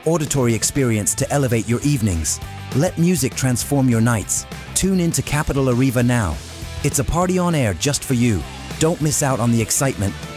auditory experience to elevate your evenings. Let music transform your nights. Tune in to Capital Arriva now. It's a party on air just for you. Don't miss out on the excitement,